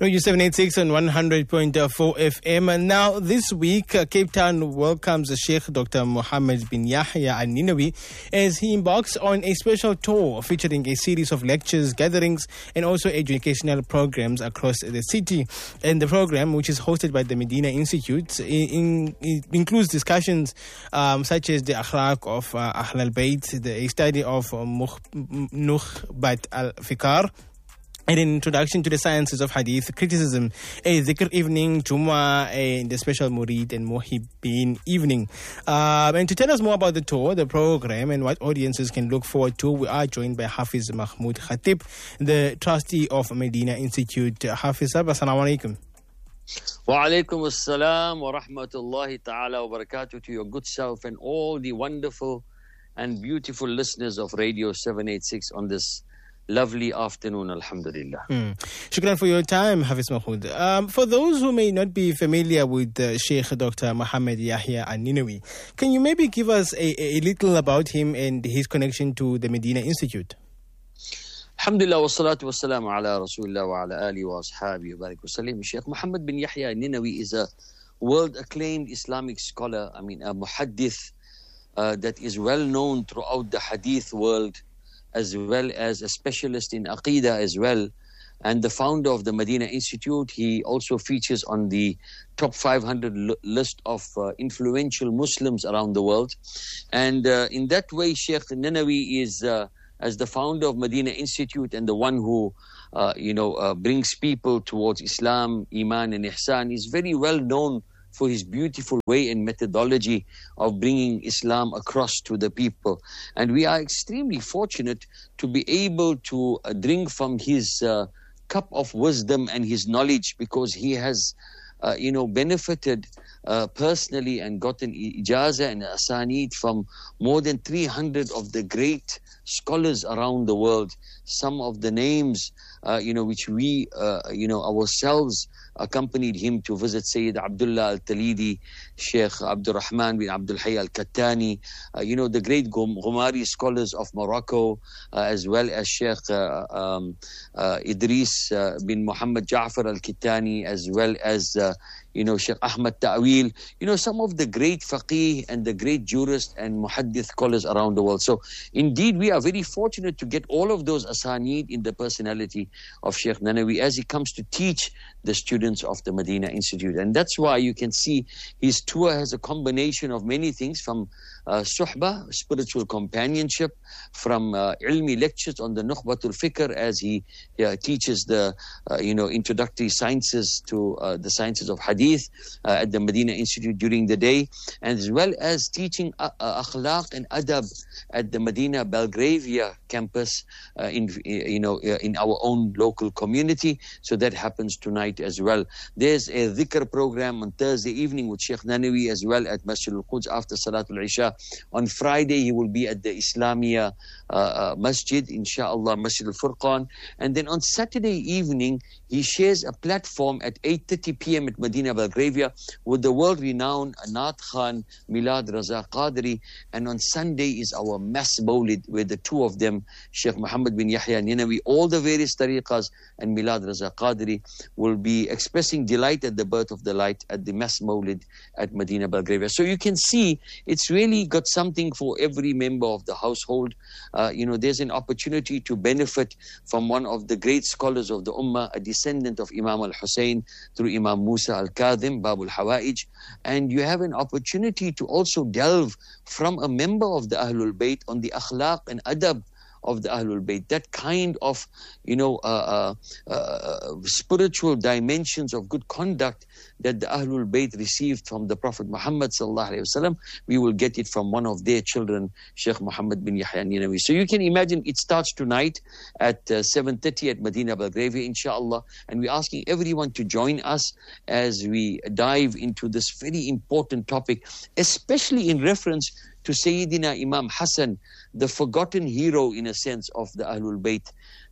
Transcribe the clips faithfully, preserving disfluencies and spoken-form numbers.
Radio seven eighty-six on one hundred point four F M. And now, this week, uh, Cape Town welcomes Sheikh Doctor Mohammed bin Yahya Al-Ninawi as he embarks on a special tour featuring a series of lectures, gatherings, and also educational programs across the city. And the program, which is hosted by the Medina Institute, in, in, includes discussions um, such as the akhlaq of uh, Ahl al-Bayt, the study of uh, Nukhbat al-Fikar, and an introduction to the sciences of hadith, criticism, a dhikr evening, Jummah, and the special Murid and Muhibbin evening. Um, and to tell us more about the tour, the program, and what audiences can look forward to, we are joined by Hafiz Mahmoud Khatib, the trustee of Medina Institute. Hafiz, assalamu alaikum. Wa alaikum assalam wa rahmatullahi ta'ala wa barakatuh to your good self and all the wonderful and beautiful listeners of Radio seven eighty-six on this lovely afternoon, alhamdulillah. Mm. Shukran for your time, Hafiz Mahmoud. Um, for those who may not be familiar with uh, Sheikh Doctor Mohammed Yahya Al-Ninawi, can you maybe give us a, a little about him and his connection to the Medina Institute? Alhamdulillah wa salatu wa salam ala rasulillah wa ala alihi wa ashabihi wa barik wa salim. Sheikh Mohammed bin Yahya Al-Ninawi is a world-acclaimed Islamic scholar, I mean a muhaddith uh, that is well known throughout the hadith world, as well as a specialist in Aqidah as well, and the founder of the Medina Institute. He also features on the top five hundred l- list of uh, influential Muslims around the world. And uh, in that way, Sheikh Ninawi is, uh, as the founder of Medina Institute and the one who, uh, you know, uh, brings people towards Islam, Iman and Ihsan, is very well known for his beautiful way and methodology of bringing Islam across to the people. And we are extremely fortunate to be able to uh, drink from his uh, cup of wisdom and his knowledge, because he has, uh, you know, benefited uh, personally and gotten ijazah and asanid from more than three hundred of the great scholars around the world. Some of the names, uh, you know, which we, uh, you know, ourselves accompanied him to visit: Sayyid Abdullah Al-Talidi, Sheikh Abdul Rahman bin Abdul Hayy Al-Kattani, uh, you know, the great Ghumari scholars of Morocco, uh, as well as Sheikh uh, um, uh, Idris uh, bin Muhammad Ja'far Al-Kittani, as well as, uh, you know, Sheikh Ahmad Ta'wil, you know, some of the great faqih and the great jurists and muhaddith scholars around the world. So indeed, we are very fortunate to get all of those asanid in the personality of Sheikh Ninawi as he comes to teach the students of the Medina Institute. And that's why you can see his tour has a combination of many things, from uh, suhbah, spiritual companionship, from uh, ilmi lectures on the Nukhbatul Fikr as he uh, teaches the, uh, you know, introductory sciences to uh, the sciences of hadith uh, at the Medina Institute during the day, and as well as teaching uh, uh, akhlaq and adab at the Medina Belgravia campus uh, in, you know, uh, in our own local community. So that happens tonight as well. There's a dhikr program on Thursday evening with Sheikh Ninawi as well at Masjid Al-Quds after Salatul Isha. On Friday, he will be at the Islamia uh, uh, Masjid, inshallah, Masjid Al-Furqan. And then on Saturday evening, he shares a platform at eight thirty p.m. at Medina Belgravia with the world-renowned Naat Khan Milad Raza Qadri. And on Sunday is our mass Mawlid, where the two of them, Sheikh Mohammed bin Yahya Ninawi, all the various tariqas, and Milad Raza Qadri, will be expressing delight at the birth of the light at the mass Mawlid at Medina Belgravia. So you can see it's really got something for every member of the household. Uh, you know, there's an opportunity to benefit from one of the great scholars of the Ummah, a descendant of Imam al-Hussein through Imam Musa al-Kadhim, Babul Hawaij. And you have an opportunity to also delve from a member of the Ahlul Bayt on the akhlaq and adab of the Ahlul Bayt, that kind of, you know, uh, uh, uh, spiritual dimensions of good conduct that the Ahlul Bayt received from the Prophet Muhammad sallallahu alaihi wasallam. We will get it from one of their children, Sheikh Mohammed bin Yahya Ninawi. So you can imagine it starts tonight at uh, seven thirty at Medina Belgravia, inshallah. And we're asking everyone to join us as we dive into this very important topic, especially in reference to Sayyidina Imam Hassan, the forgotten hero in a sense of the Ahlul Bayt.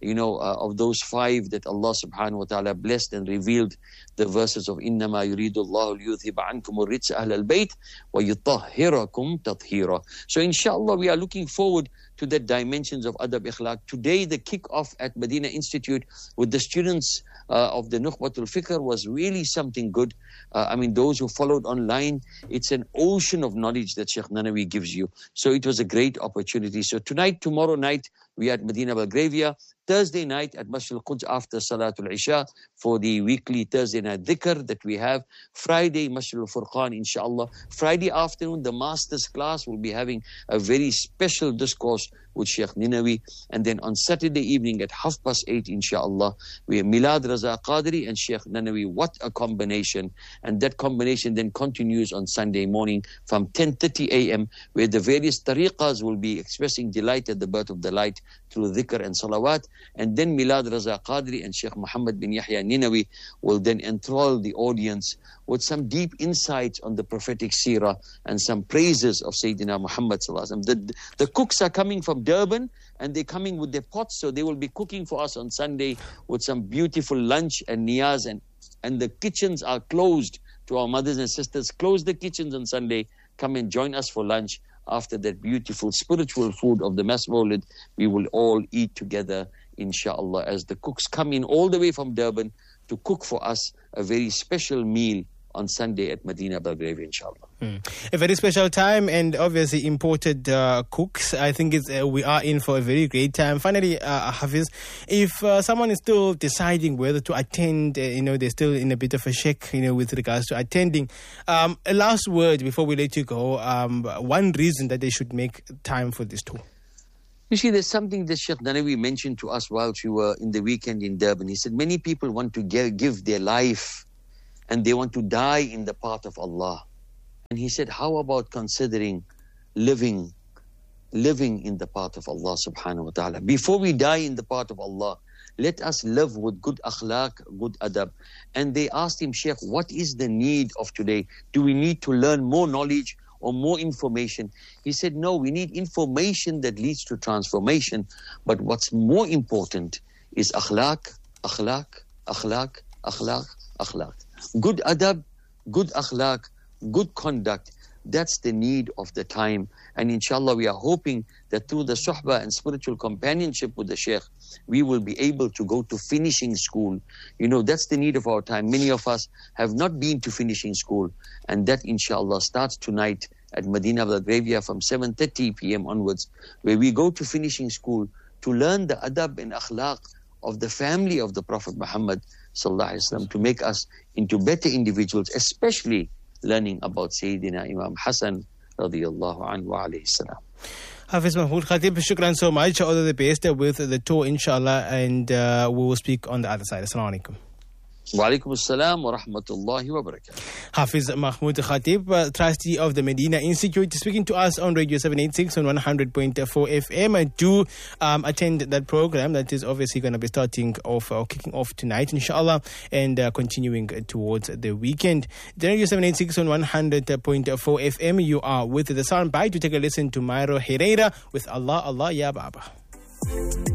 you know, uh, of those five that Allah subhanahu wa ta'ala blessed and revealed the verses of إِنَّمَا يُرِيدُ اللَّهُ لِيُذْهِبَ عَنْكُمُ الرِّجْسَ أَهْلَ الْبَيْتِ وَيُطَهِّرَكُمْ تَطْهِيرًا. So inshallah, we are looking forward to the dimensions of Adab Ikhlaq. Today, the kick-off at Medina Institute with the students uh, of the Nukhbatul Fikr was really something good. Uh, I mean, those who followed online, it's an ocean of knowledge that Sheikh Nanawi gives you. So it was a great opportunity. So tonight, tomorrow night, we are at Medina Belgravia. Thursday night at Masjid al-Quds after Salatul Isha for the weekly Thursday night dhikr that we have. Friday, Masjid al-Furqan, inshallah. Friday afternoon, the master's class will be having a very special discourse with Sheikh Ninawi. And then on Saturday evening at half past eight, inshallah, we have Milad Raza Qadri and Sheikh Nanawi. What a combination. And that combination then continues on Sunday morning from ten thirty a m where the various tariqas will be expressing delight at the birth of the light through dhikr and salawat. And then Milad Raza Qadri and Sheikh Muhammad bin Yahya Ninawi will then enthrall the audience with some deep insights on the prophetic seerah and some praises of Sayyidina Muhammad sallallahu alaihi wasallam. The, the cooks are coming from Durban and they're coming with their pots, so they will be cooking for us on Sunday with some beautiful lunch and niyaz, and, and the kitchens are closed to our mothers and sisters. Close the kitchens on Sunday. Come and join us for lunch. After that beautiful spiritual food of the Mas Mawlid, we will all eat together, inshallah, as the cooks come in all the way from Durban to cook for us a very special meal on Sunday at Medina Belgravia, inshallah. Hmm. A very special time, and obviously imported uh, cooks. I think it's, uh, we are in for a very great time. Finally, uh, Hafiz, if uh, someone is still deciding whether to attend, uh, you know, they're still in a bit of a shake, you know, with regards to attending. Um, a last word before we let you go. Um, one reason that they should make time for this tour. You see, there's something that Sheikh Nanawi mentioned to us while we were in the weekend in Durban. He said many people want to give, give their life and they want to die in the path of Allah. And he said, how about considering living, living in the path of Allah subhanahu wa ta'ala? Before we die in the path of Allah, let us live with good akhlaq, good adab. And they asked him, Sheikh, what is the need of today? Do we need to learn more knowledge or more information? He said, no, we need information that leads to transformation. But what's more important is akhlaq, akhlaq, akhlaq, akhlaq, akhlaq. Good adab, good akhlaq, good conduct. That's the need of the time. And inshallah, we are hoping that through the suhbah and spiritual companionship with the Sheikh, we will be able to go to finishing school. You know, that's the need of our time. Many of us have not been to finishing school. And that, inshallah, starts tonight at Medina Belgravia from seven thirty p m onwards, where we go to finishing school to learn the adab and akhlaq of the family of the Prophet Muhammad sallallahu alaihi wasallam, to make us into better individuals, especially learning about Sayyidina Imam Hassan radiyallahu anhu wa alayhi salam. Hafiz Mahmoud Khatib, shukran so much. All the best with the tour, inshallah, and uh, we will speak on the other side. Assalamu alaikum. Wa alaikum assalam wa rahmatullahi wa barakatuh. Hafiz Mahmoud Khatib, uh, trustee of the Medina Institute, speaking to us on Radio seven eighty-six on one hundred point four F M. I do um, attend that program that is obviously going to be starting off or kicking off tonight, inshallah, and uh, continuing towards the weekend. The Radio seven eighty-six on one hundred point four F M. You are with the soundbite to take a listen to Myro Herrera with Allah, Allah, Ya Baba.